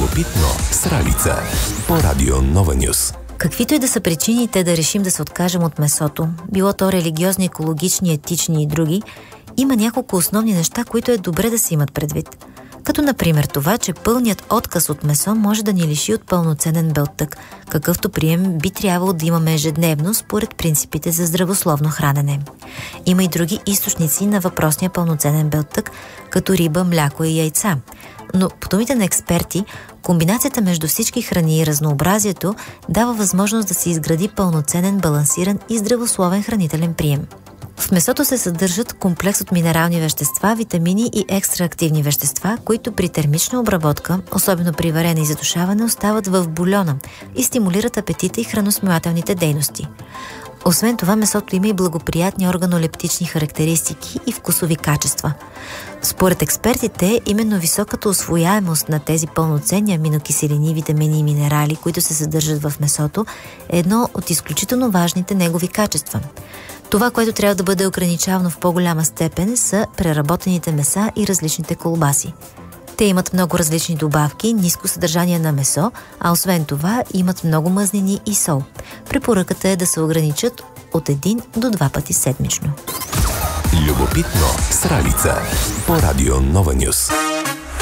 Любопитно с Ралица по Радио Нова Нюс. Каквито и да са причините да решим да се откажем от месото, било то религиозни, екологични, етични и други, има няколко основни неща, които е добре да се имат предвид. Като например това, че пълният отказ от месо може да ни лиши от пълноценен белтък, какъвто прием би трябвало да имаме ежедневно според принципите за здравословно хранене. Има и други източници на въпросния пълноценен белтък, като риба, мляко и яйца. Но по думите на експерти, комбинацията между всички храни и разнообразието дава възможност да се изгради пълноценен, балансиран и здравословен хранителен прием. В месото се съдържат комплекс от минерални вещества, витамини и екстраактивни вещества, които при термична обработка, особено при варене и задушаване, остават в бульона и стимулират апетита и храносмилателните дейности. Освен това, месото има и благоприятни органолептични характеристики и вкусови качества. Според експертите, именно високата усвояемост на тези пълноценни аминокиселини, витамини и минерали, които се съдържат в месото, е едно от изключително важните негови качества. Това, което трябва да бъде ограничавано в по-голяма степен, са преработените меса и различните колбаси. Те имат много различни добавки, ниско съдържание на месо, а освен това имат много мазнини и сол. Препоръката е да се ограничат от 1 до 2 пъти седмично. Любопитно с Ралица по Радио Нова Нюс.